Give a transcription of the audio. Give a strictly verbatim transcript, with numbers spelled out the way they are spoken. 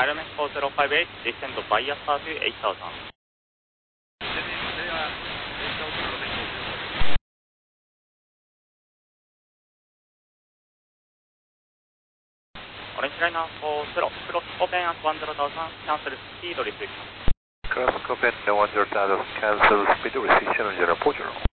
Aeromex four zero five eight, descend by Yasta to eight thousand. Orange Liner four zero, cross open at one zero thousand, cancel speed restriction. Cross open one zero thousand, cancel speed restriction zero four zero.